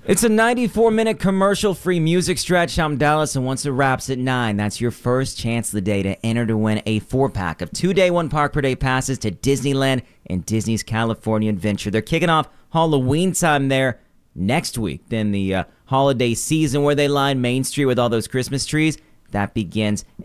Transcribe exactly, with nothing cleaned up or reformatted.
It's a ninety-four minute commercial-free music stretch. I'm Dallas, and once it wraps at nine, that's your first chance of the day to enter to win a four-pack of two-day, one-park-per-day passes to Disneyland and Disney's California Adventure. They're kicking off Halloween time there next week. Then the uh, holiday season where they line Main Street with all those Christmas trees, that begins